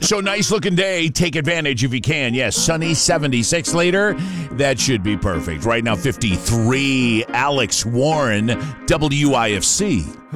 So nice looking day. Take advantage if you can. Yes, sunny 76 later. That should be perfect. Right now 53. Alex Warren, WIFC.